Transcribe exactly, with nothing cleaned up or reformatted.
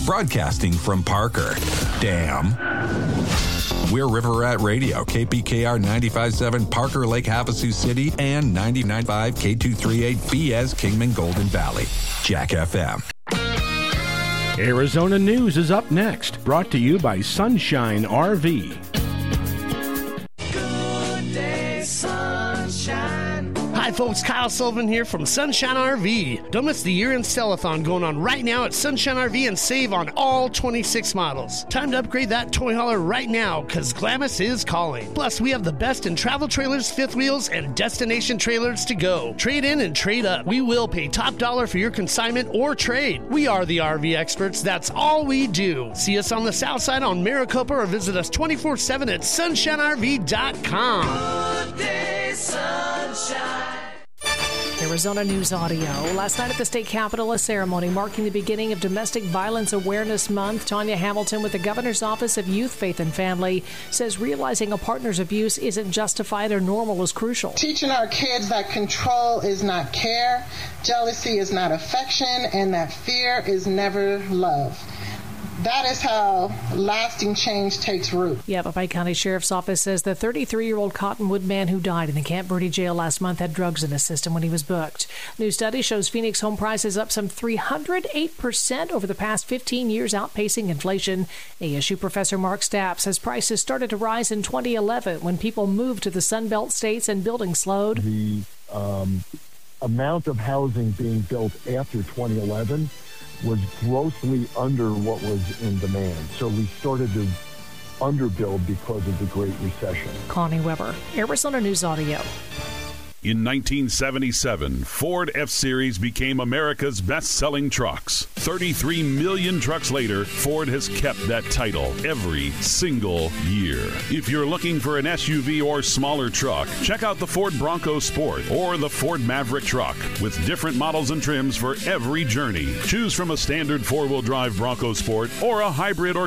broadcasting from Parker. Damn. We're River Rat Radio, K P K R ninety-five point seven, Parker Lake, Havasu City, and ninety-nine point five K two thirty-eight B S Kingman Golden Valley. Jack F M. Arizona News is up next, brought to you by Sunshine R V. Good day, sunshine. Hi folks, Kyle Sullivan here from Sunshine R V. Don't miss the year-end sell-a-thon going on right now at Sunshine R V and save on all twenty-six models. Time to upgrade that toy hauler right now, because Glamis is calling. Plus, we have the best in travel trailers, fifth wheels, and destination trailers to go. Trade in and trade up. We will pay top dollar for your consignment or trade. We are the R V experts. That's all we do. See us on the south side on Maricopa or visit us twenty-four seven at sunshine r v dot com. Good day, sunshine. Arizona News Audio. Last night at the state capitol, a ceremony marking the beginning of Domestic Violence Awareness Month. Tanya Hamilton with the Governor's Office of Youth, Faith, and Family says realizing a partner's abuse isn't justified or normal is crucial. Teaching our kids that control is not care, jealousy is not affection, and that fear is never love. That is how lasting change takes root. Yavapai County Sheriff's Office says the thirty-three-year-old Cottonwood man who died in the Camp Verde jail last month had drugs in his system when he was booked. New study shows Phoenix home prices up some three hundred eight percent over the past fifteen years, outpacing inflation. A S U professor Mark Stapp says prices started to rise in twenty eleven when people moved to the Sunbelt states and building slowed. The um, amount of housing being built after twenty eleven was grossly under what was in demand. So we started to underbuild because of the Great Recession. Connie Weber, Arizona News Audio. In nineteen seventy-seven, Ford F-Series became America's best-selling trucks. thirty-three million trucks later, Ford has kept that title every single year. If you're looking for an S U V or smaller truck, check out the Ford Bronco Sport or the Ford Maverick truck with different models and trims for every journey. Choose from a standard four-wheel drive Bronco Sport or a hybrid or